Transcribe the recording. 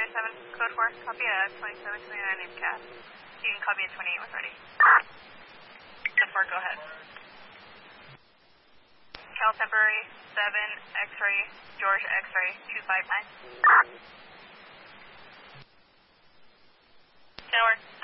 27, code 4, copy at 2729 named Cass. You can copy at 28 when ready. 10-4, go ahead. Cal temporary, 7, X-ray, George X-ray, 259. 10 work.